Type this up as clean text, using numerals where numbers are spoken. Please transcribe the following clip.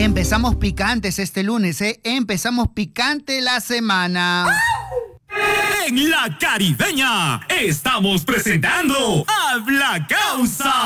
Empezamos picantes este lunes, ¿eh? Empezamos picante la semana. En La Caribeña estamos presentando Habla Causa.